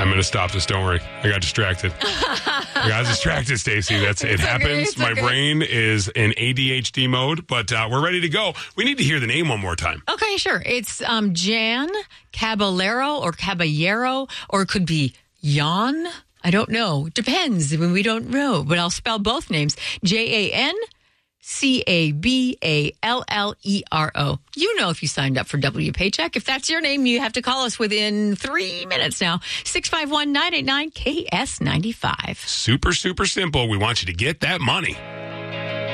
I'm going to stop this. Don't worry. I got distracted. Stacey. It happens. My brain is in ADHD mode, but we're ready to go. We need to hear the name one more time. Okay, sure. It's Jan Caballero or Caballero, or it could be Jan. I don't know. Depends. We don't know, but I'll spell both names. JanCaballero. You know if you signed up for W Paycheck. If that's your name, you have to call us within 3 minutes now. 651-989-KS95. Super, super simple. We want you to get that money.